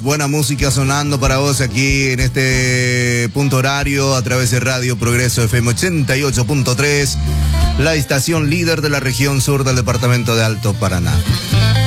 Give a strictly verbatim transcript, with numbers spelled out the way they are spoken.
buena música sonando para vos aquí en este punto horario a través de Radio Progreso F M ochenta y ocho punto tres, la estación líder de la región sur del departamento de Alto Paraná.